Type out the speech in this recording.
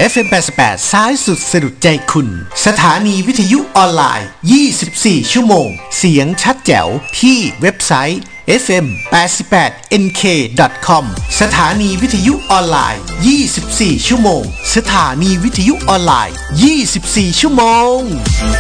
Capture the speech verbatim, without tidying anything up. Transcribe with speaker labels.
Speaker 1: เอฟ เอ็ม แปดสิบแปดซ้ายสุดสะดุดใจคุณสถานีวิทยุออนไลน์ยี่สิบสี่ชั่วโมงเสียงชัดแจ๋วที่เว็บไซต์ เอฟ เอ็ม แปดสิบแปด เอ็น เค ดอท คอม สถานีวิทยุออนไลน์ยี่สิบสี่ชั่วโมงสถานีวิทยุออนไลน์ยี่สิบสี่ชั่วโมง